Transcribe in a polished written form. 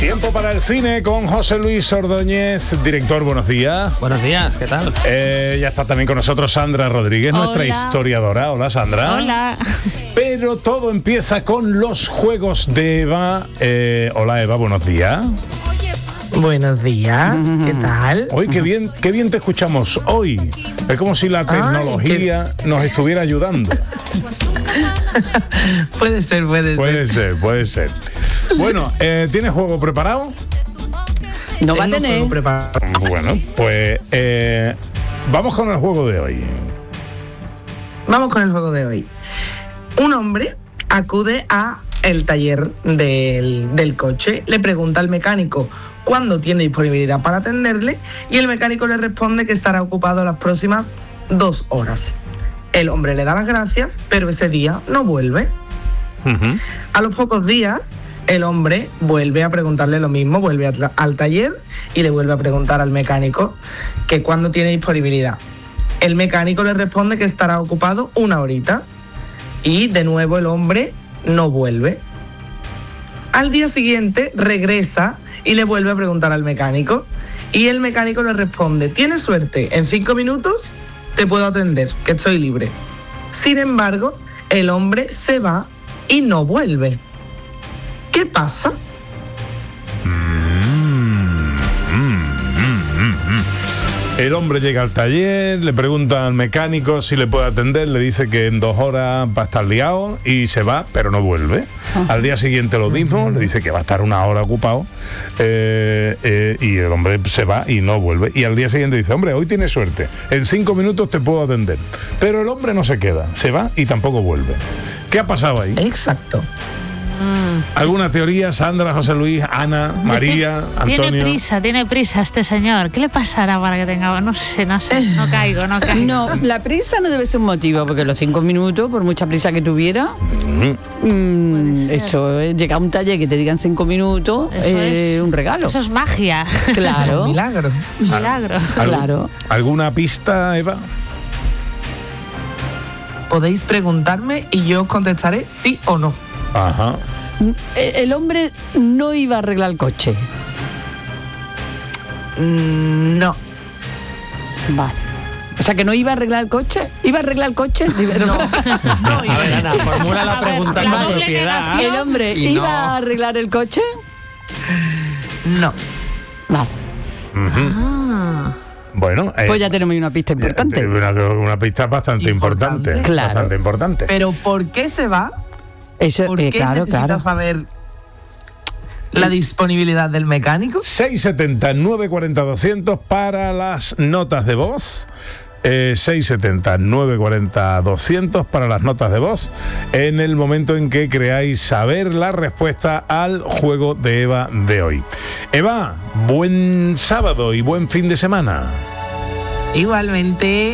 Tiempo para el cine con José Luis Ordóñez. Director, buenos días. Buenos días, ¿qué tal? Ya está también con nosotros Sandra Rodríguez, nuestra historiadora. Hola, Sandra. Hola. Pero todo empieza con los juegos de Eva. Hola, Eva, buenos días. Buenos días, ¿qué tal? Hoy qué bien te escuchamos hoy. Es como si la tecnología nos estuviera ayudando. Puede ser. Puede ser. Bueno, ¿tienes juego preparado? No va a tener. Bueno, pues vamos con el juego de hoy. Vamos con el juego de hoy. Un hombre acude a el taller del coche, le pregunta al mecánico cuándo tiene disponibilidad para atenderle y el mecánico le responde que estará ocupado las próximas 2 horas. El hombre le da las gracias, pero ese día no vuelve. Uh-huh. A los pocos días, el hombre vuelve a preguntarle lo mismo, vuelve al taller y le vuelve a preguntar al mecánico que cuándo tiene disponibilidad. El mecánico le responde que estará ocupado 1 horita y de nuevo el hombre no vuelve. Al día siguiente regresa y le vuelve a preguntar al mecánico y el mecánico le responde: tienes suerte, en 5 minutos te puedo atender, que estoy libre. Sin embargo, el hombre se va y no vuelve. ¿Qué pasa? El hombre llega al taller, le pregunta al mecánico si le puede atender, le dice que en 2 horas va a estar liado y se va, pero no vuelve. Al día siguiente lo mismo, le dice que va a estar 1 hora ocupado y el hombre se va y no vuelve. Y al día siguiente dice: hombre, hoy tienes suerte, en 5 minutos te puedo atender. Pero el hombre no se queda, se va y tampoco vuelve. ¿Qué ha pasado ahí? Exacto. ¿Alguna teoría, Sandra, José Luis, Ana, María, Antonio? Tiene prisa este señor. ¿Qué le pasará para que tenga? No sé, no caigo. No, la prisa no debe ser un motivo, porque los 5 minutos, por mucha prisa que tuviera, llegar a un taller que te digan 5 minutos, es un regalo. Eso es magia. Claro. Milagro. Claro. ¿Alguna pista, Eva? Podéis preguntarme y yo os contestaré sí o no. Ajá. El hombre no iba a arreglar el coche. No. Vale. O sea, que no iba a arreglar el coche. ¿Iba a arreglar el coche? No. A ver, Ana, formula la pregunta con propiedad. ¿El hombre iba a arreglar el coche? No. Vale. Bueno, pues ya tenemos una pista importante. Una pista bastante importante. Claro. Bastante importante. Pero ¿por qué se va? Eso, ¿Por qué necesita saber la disponibilidad del mecánico? 670 940 200 para las notas de voz. 670 940 200 para las notas de voz en el momento en que creáis saber la respuesta al juego de Eva de hoy. Eva, buen sábado y buen fin de semana. Igualmente.